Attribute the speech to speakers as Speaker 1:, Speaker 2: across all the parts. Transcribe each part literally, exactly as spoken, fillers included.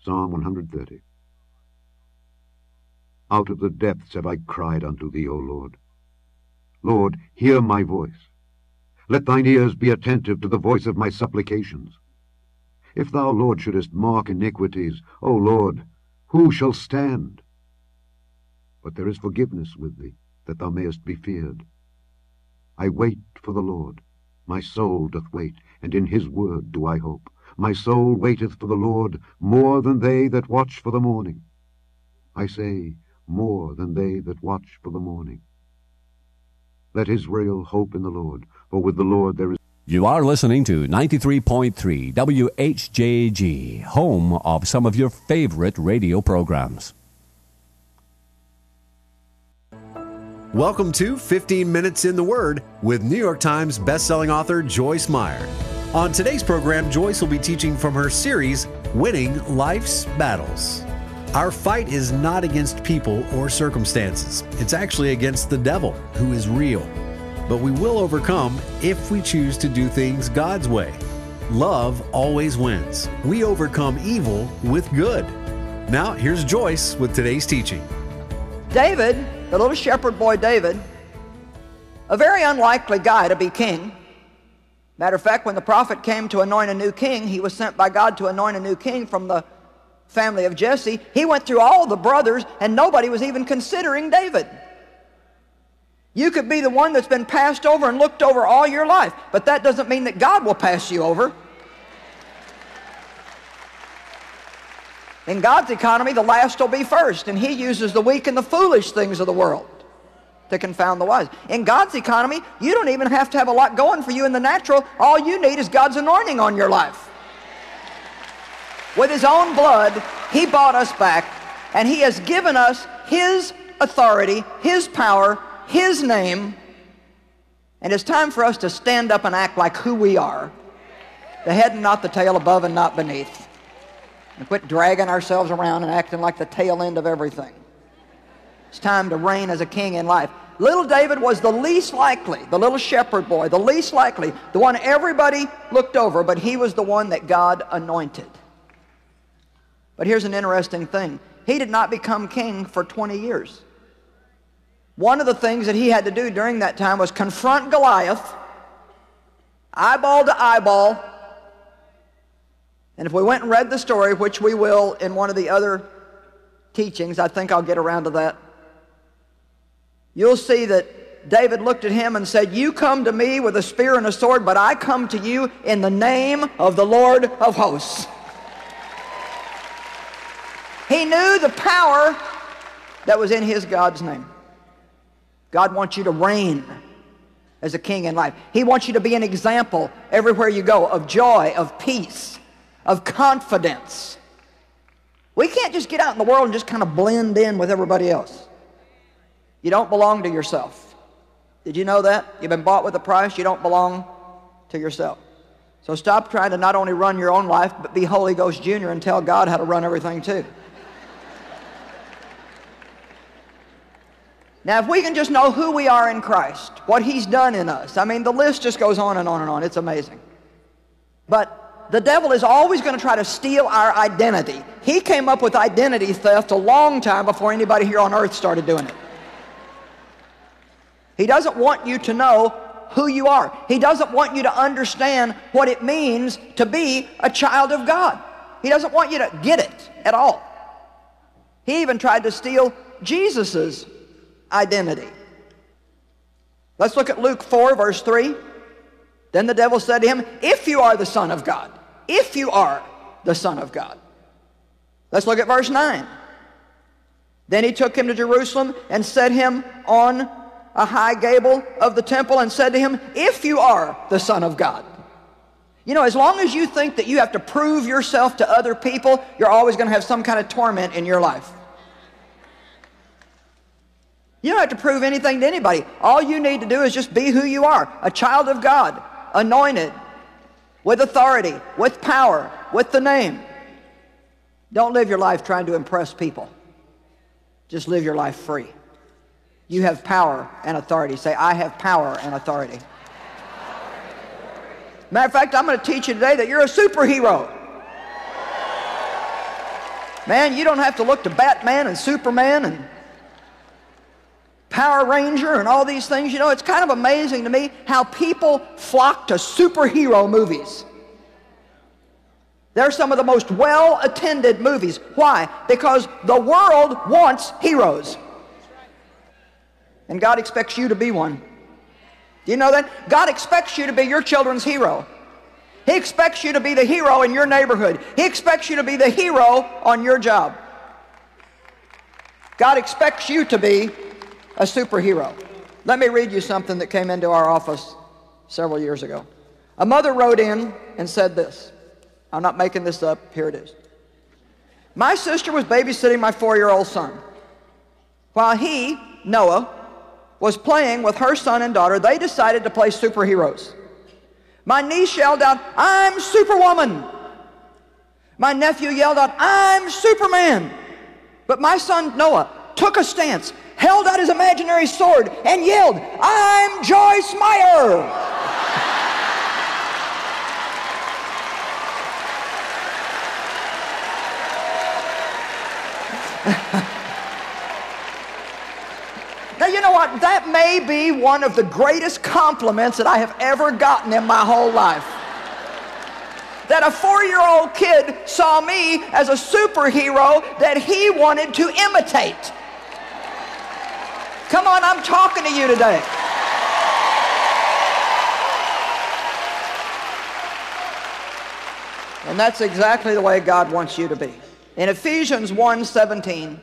Speaker 1: Psalm one thirty. Out of the depths have I cried unto thee, O Lord. Lord, hear my voice. Let thine ears be attentive to the voice of my supplications. If thou, Lord, shouldest mark iniquities, O Lord, who shall stand? But there is forgiveness with thee, that thou mayest be feared. I wait for the Lord. My soul doth wait, and in his word do I hope. My soul waiteth for the Lord more than they that watch for the morning. I say, more than they that watch for the morning. Let Israel hope in the Lord, for with the Lord there is...
Speaker 2: You are listening to ninety-three point three W H J G, home of some of your favorite radio programs.
Speaker 3: Welcome to fifteen minutes in the Word with New York Times bestselling author Joyce Meyer. On today's program, Joyce will be teaching from her series, Winning Life's Battles. Our fight is not against people or circumstances. It's actually against the devil, who is real. But we will overcome if we choose to do things God's way. Love always wins. We overcome evil with good. Now, here's Joyce with today's teaching.
Speaker 4: David, the little shepherd boy David, a very unlikely guy to be king. Matter of fact, when the prophet came to anoint a new king, he was sent by God to anoint a new king from the family of Jesse. He went through all the brothers, and nobody was even considering David. You could be the one that's been passed over and looked over all your life, but that doesn't mean that God will pass you over. In God's economy, the last will be first, and he uses the weak and the foolish things of the world to confound the wise. In God's economy, you don't even have to have a lot going for you in the natural. All you need is God's anointing on your life. With his own blood, he bought us back, and he has given us his authority, his power, his name, and it's time for us to stand up and act like who we are. The head and not the tail, above and not beneath. And quit dragging ourselves around and acting like the tail end of everything. It's time to reign as a king in life. Little David was the least likely, the little shepherd boy, the least likely, the one everybody looked over, but he was the one that God anointed. But here's an interesting thing. He did not become king for twenty years. One of the things that he had to do during that time was confront Goliath, eyeball to eyeball. And if we went and read the story, which we will in one of the other teachings, I think I'll get around to that, you'll see that David looked at him and said, "You come to me with a spear and a sword, but I come to you in the name of the Lord of hosts." He knew the power that was in his God's name. God wants you to reign as a king in life. He wants you to be an example everywhere you go of joy, of peace, of confidence. We can't just get out in the world and just kind of blend in with everybody else. You don't belong to yourself. Did you know that? You've been bought with a price. You don't belong to yourself. So stop trying to not only run your own life, but be Holy Ghost Junior and tell God how to run everything too. Now, if we can just know who we are in Christ, what he's done in us, I mean, the list just goes on and on and on. It's amazing. But the devil is always going to try to steal our identity. He came up with identity theft a long time before anybody here on earth started doing it. He doesn't want you to know who you are. He doesn't want you to understand what it means to be a child of God. He doesn't want you to get it at all. He even tried to steal Jesus's identity. Let's look at Luke four, verse three. Then the devil said to him, "If you are the Son of God, if you are the Son of God." Let's look at verse nine. Then he took him to Jerusalem and set him on a high gable of the temple and said to him, "If you are the Son of God." You know, as long as you think that you have to prove yourself to other people, you're always going to have some kind of torment in your life. You don't have to prove anything to anybody. All you need to do is just be who you are, a child of God, anointed, with authority, with power, with the name. Don't live your life trying to impress people. Just live your life free. You have power and authority. Say, "I have power and authority." Matter of fact, I'm going to teach you today that you're a superhero. Man, you don't have to look to Batman and Superman and Power Ranger and all these things. You know, it's kind of amazing to me how people flock to superhero movies. They're some of the most well-attended movies. Why? Because the world wants heroes. And God expects you to be one. Do you know that? God expects you to be your children's hero. He expects you to be the hero in your neighborhood. He expects you to be the hero on your job. God expects you to be a superhero. Let me read you something that came into our office several years ago. A mother wrote in and said this. I'm not making this up. Here it is. My sister was babysitting my four-year-old son. While he, Noah, was playing with her son and daughter, they decided to play superheroes. My niece yelled out, "I'm Superwoman." My nephew yelled out, "I'm Superman." But my son Noah took a stance, held out his imaginary sword, and yelled, "I'm Joyce Meyer." Now, you know what? That may be one of the greatest compliments that I have ever gotten in my whole life. That a four-year-old kid saw me as a superhero that he wanted to imitate. Come on, I'm talking to you today. And that's exactly the way God wants you to be. In Ephesians one seventeen,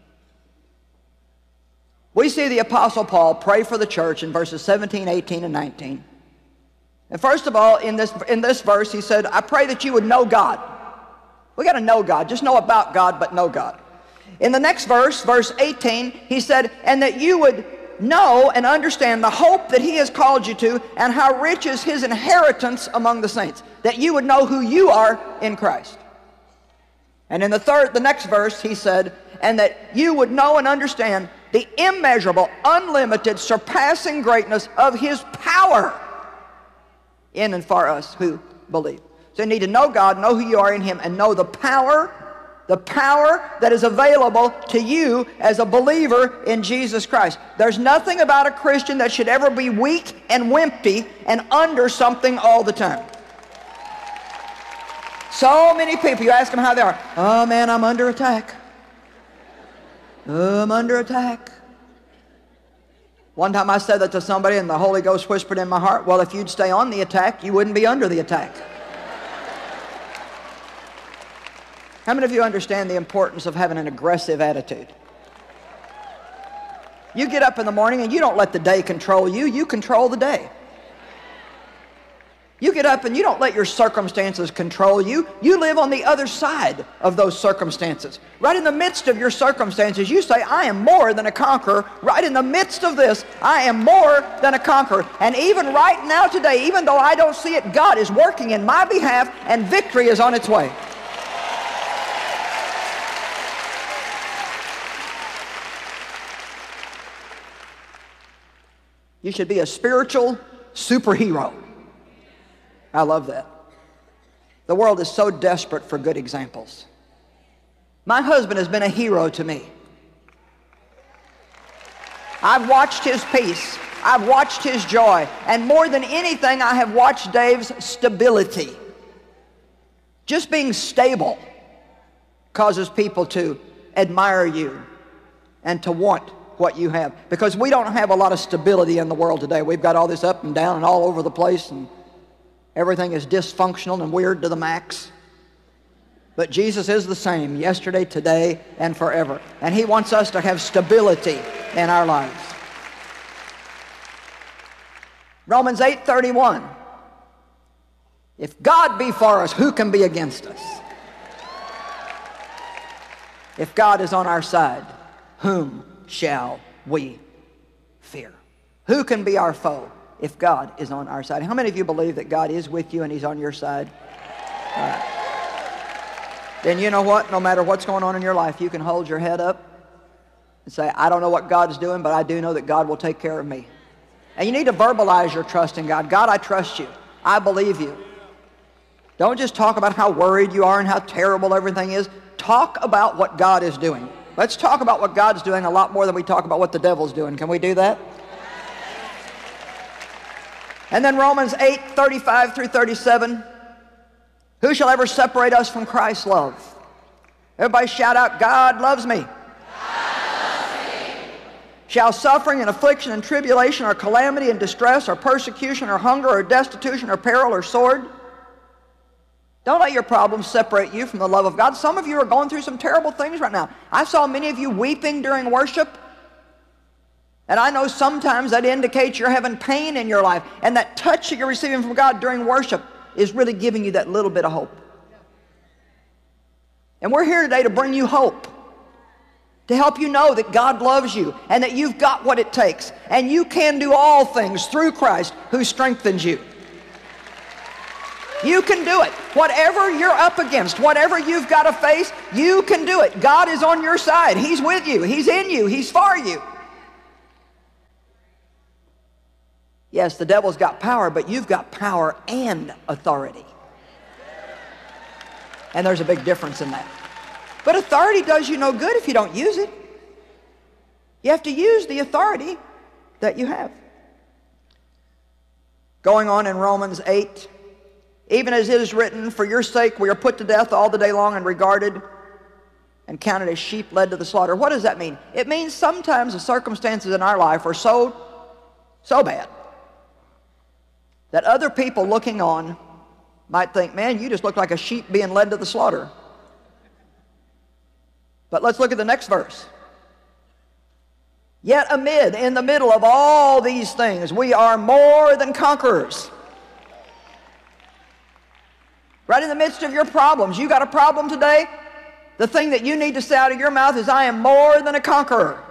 Speaker 4: we see the Apostle Paul pray for the church in verses seventeen, eighteen, and nineteen. And first of all, in this, in this verse, he said, I pray that you would know God. We got to know God. Just know about God, but know God. In the next verse, verse eighteen, he said, and that you would know and understand the hope that he has called you to and how rich is his inheritance among the saints. That you would know who you are in Christ. And in the third, the next verse, he said, and that you would know and understand the immeasurable, unlimited, surpassing greatness of his power in and for us who believe. So you need to know God, know who you are in him, and know the power, the power that is available to you as a believer in Jesus Christ. There's nothing about a Christian that should ever be weak and wimpy and under something all the time. So many people, you ask them how they are. Oh man, I'm under attack. Oh, I'm under attack. One time I said that to somebody and the Holy Ghost whispered in my heart, well, if you'd stay on the attack, you wouldn't be under the attack. How many of you understand the importance of having an aggressive attitude? You get up in the morning and you don't let the day control you, you control the day. You get up and you don't let your circumstances control you. You live on the other side of those circumstances. Right in the midst of your circumstances, you say, I am more than a conqueror. Right in the midst of this, I am more than a conqueror. And even right now today, even though I don't see it, God is working in my behalf and victory is on its way. You should be a spiritual superhero. I love that. The world is so desperate for good examples. My husband has been a hero to me. I've watched his peace. I've watched his joy. And more than anything, I have watched Dave's stability. Just being stable causes people to admire you and to want what you have. Because we don't have a lot of stability in the world today. We've got all this up and down and all over the place, and everything is dysfunctional and weird to the max. But Jesus is the same yesterday, today, and forever. And he wants us to have stability in our lives. Romans eight thirty-one. If God be for us, who can be against us? If God is on our side, whom shall we fear? Who can be our foe if God is on our side? How many of you believe that God is with you and he's on your side? All right. Then you know what? No matter what's going on in your life, you can hold your head up and say, I don't know what God is doing, but I do know that God will take care of me. And you need to verbalize your trust in God. God, I trust you. I believe you. Don't just talk about how worried you are and how terrible everything is. talk about what God is doing. Let's talk about what God's doing a lot more than we talk about what the devil's doing. Can we do that? And then Romans eight, thirty-five through thirty-seven. Who shall ever separate us from Christ's love? Everybody shout out, God loves me. Shall suffering and affliction and tribulation or calamity and distress or persecution or hunger or destitution or peril or sword? Don't let your problems separate you from the love of God. Some of you are going through some terrible things right now. I saw many of you weeping during worship. And I know sometimes that indicates you're having pain in your life. And that touch that you're receiving from God during worship is really giving you that little bit of hope. And we're here today to bring you hope. To help you know that God loves you and that you've got what it takes. And you can do all things through Christ who strengthens you. You can do it. Whatever you're up against, whatever you've got to face, you can do it. God is on your side. He's with you. He's in you. He's for you. Yes, the devil's got power, but you've got power and authority. And there's a big difference in that. But authority does you no good if you don't use it. You have to use the authority that you have. Going on in Romans eight, even as it is written, for your sake we are put to death all the day long and regarded and counted as sheep led to the slaughter. What does that mean? It means sometimes the circumstances in our life are so, so bad that other people looking on might think, man, you just look like a sheep being led to the slaughter. But let's look at the next verse. Yet amid, in the middle of all these things, we are more than conquerors. Right in the midst of your problems. You got a problem today? The thing that you need to say out of your mouth is, I am more than a conqueror.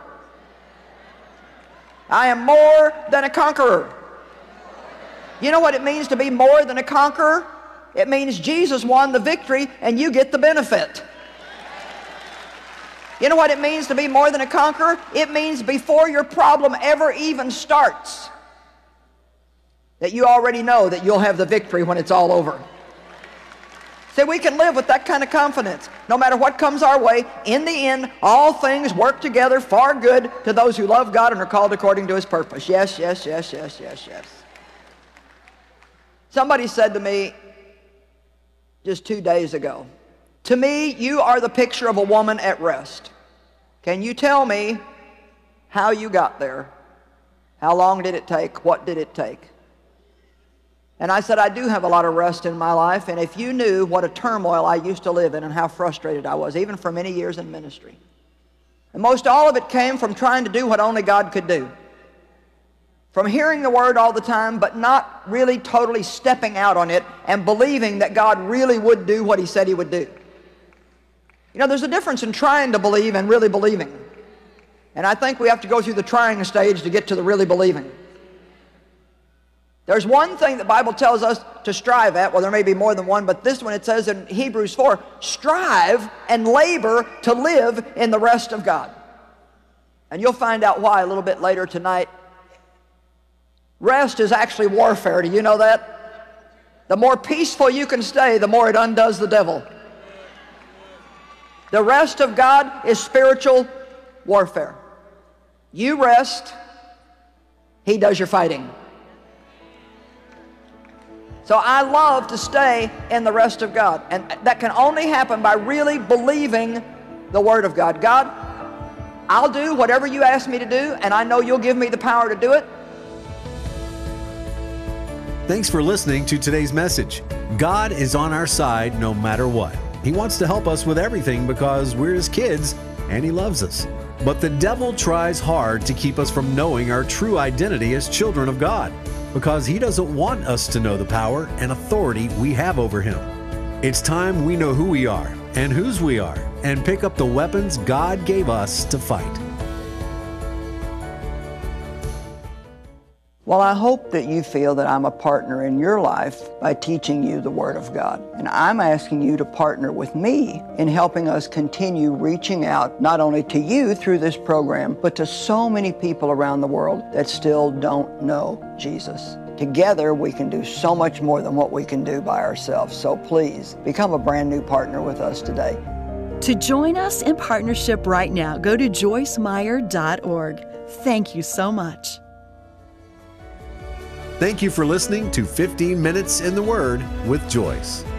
Speaker 4: I am more than a conqueror. You know what it means to be more than a conqueror? It means Jesus won the victory and you get the benefit. You know what it means to be more than a conqueror? It means before your problem ever even starts, that you already know that you'll have the victory when it's all over. See, we can live with that kind of confidence. No matter what comes our way, in the end, all things work together for good to those who love God and are called according to His purpose. Yes, yes, yes, yes, yes, yes. Somebody said to me just two days ago, to me, you are the picture of a woman at rest. Can you tell me how you got there? How long did it take? What did it take? And I said, I do have a lot of rest in my life, and if you knew what a turmoil I used to live in and how frustrated I was, even for many years in ministry. And most all of it came from trying to do what only God could do. From hearing the Word all the time, but not really totally stepping out on it and believing that God really would do what He said He would do. You know, there's a difference in trying to believe and really believing. And I think we have to go through the trying stage to get to the really believing. There's one thing the Bible tells us to strive at. Well, there may be more than one, but this one it says in Hebrews four, strive and labor to live in the rest of God. And you'll find out why a little bit later tonight. Rest is actually warfare. Do you know that? The more peaceful you can stay, the more it undoes the devil. The rest of God is spiritual warfare. You rest, He does your fighting. So I love to stay in the rest of God. And that can only happen by really believing the Word of God. God, I'll do whatever you ask me to do, and I know you'll give me the power to do it.
Speaker 3: Thanks for listening to today's message. God is on our side no matter what. He wants to help us with everything because we're His kids and He loves us. But the devil tries hard to keep us from knowing our true identity as children of God because he doesn't want us to know the power and authority we have over Him. It's time we know who we are and whose we are and pick up the weapons God gave us to fight.
Speaker 4: Well, I hope that you feel that I'm a partner in your life by teaching you the Word of God. And I'm asking you to partner with me in helping us continue reaching out not only to you through this program, but to so many people around the world that still don't know Jesus. Together, we can do so much more than what we can do by ourselves. So please, become a brand new partner with us today.
Speaker 5: To join us in partnership right now, go to joyce meyer dot org. Thank you so much.
Speaker 3: Thank you for listening to fifteen Minutes in the Word with Joyce.